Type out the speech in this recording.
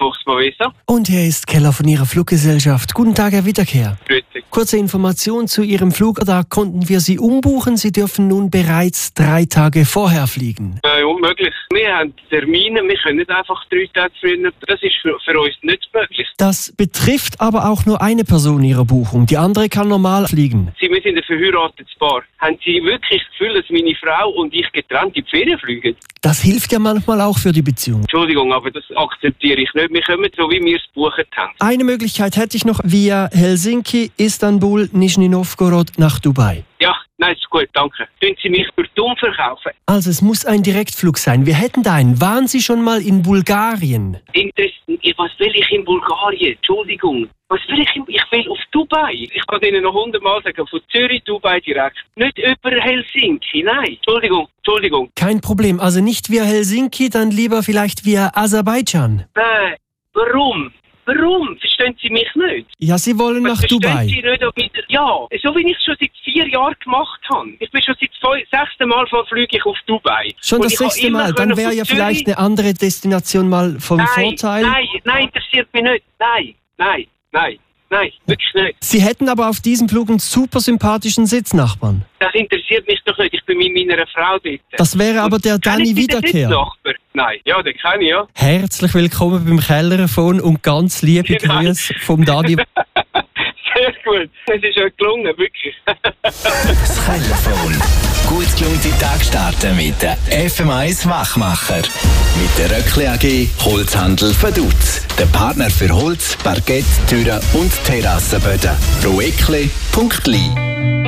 Fuchs Movesa. Und hier ist Keller von Ihrer Fluggesellschaft. Guten Tag, Herr Wiederkehr. Grüezi. Kurze Information zu Ihrem Flug. Da konnten wir Sie umbuchen. Sie dürfen nun bereits 3 Tage vorher fliegen. Unmöglich. Wir haben Termine, wir können nicht einfach 3 Tage früher. Das ist für uns nicht möglich. Das betrifft aber auch nur eine Person Ihrer Buchung. Die andere kann normal fliegen. Wir sind ein verheiratetes Paar. Haben Sie wirklich das Gefühl, dass meine Frau und ich getrennt in die Ferien fliegen? Das hilft ja manchmal auch für die Beziehung. Entschuldigung, aber das akzeptiere ich nicht. Wir kommen so, wie wir es gebucht haben. Eine Möglichkeit hätte ich noch via Helsinki, Istanbul, Nischni Novgorod nach Dubai. Ja, nein, ist gut, danke. Können Sie mich für dumm verkaufen? Also es muss ein Direktflug sein. Wir hätten da einen. Waren Sie schon mal in Bulgarien? Was will ich in Bulgarien? Entschuldigung. Was will ich? Ich will auf Dubai. Ich kann Ihnen noch 100-mal sagen, von Zürich, Dubai direkt. Nicht über Helsinki, nein. Entschuldigung. Kein Problem. Also nicht via Helsinki, dann lieber vielleicht via Aserbaidschan. Nein, warum? Verstehen Sie mich nicht? Ja, Sie wollen nach Dubai. Sie nicht, ja, so wie ich es schon seit 4 Jahren gemacht habe. Ich bin schon seit 6. Mal fliege ich auf Dubai. Schon das 6. Mal? Dann wäre ja vielleicht eine andere Destination mal vom Vorteil. Nein, interessiert mich nicht. Nein, wirklich nicht. Sie hätten aber auf diesem Flug einen super sympathischen Sitznachbarn. Das interessiert mich doch nicht. Ich bin mit meiner Frau dort. Das wäre aber der Danny Wiederkehr. Nein, ja, den kenne ich, ja. Herzlich willkommen beim Kellerphone und ganz liebe Grüße vom Danny. Sehr gut. Es ist ja gelungen, wirklich. Das Kellerphone. Gut gelohnte Tag starten mit der FM1 Wachmacher. Mit der Röckli AG Holzhandel Vaduz. Der Partner für Holz, Parkett, Türen und Terrassenböden. roeckli.li